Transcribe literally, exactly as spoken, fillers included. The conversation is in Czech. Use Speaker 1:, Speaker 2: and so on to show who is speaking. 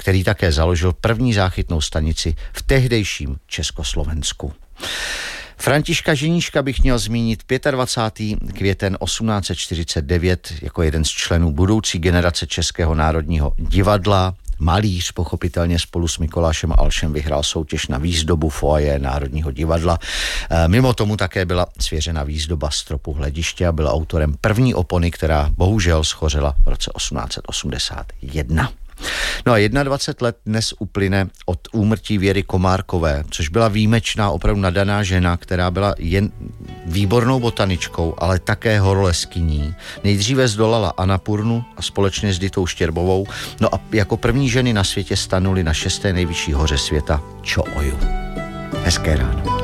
Speaker 1: který také založil první záchytnou stanici v tehdejším Československu. Františka Ženíška bych měl zmínit dvacátého pátého květen osmnáct set čtyřicet devět jako jeden z členů budoucí generace Českého národního divadla. Malíř, pochopitelně spolu s Mikolášem Alšem vyhrál soutěž na výzdobu foaje Národního divadla. Mimo tomu také byla svěřena výzdoba stropu hlediště a byl autorem první opony, která bohužel schořela v roce osmnáct set osmdesát jedna. No a dvacet jedna let dnes uplyne od úmrtí Věry Komárkové, což byla výjimečná, opravdu nadaná žena, která byla jen výbornou botaničkou, ale také horolezkyní. Nejdříve zdolala Annapurnu a společně s Ditou Štěrbovou, no a jako první ženy na světě stanuli na šesté nejvyšší hoře světa Čo Oju. Hezké ráno.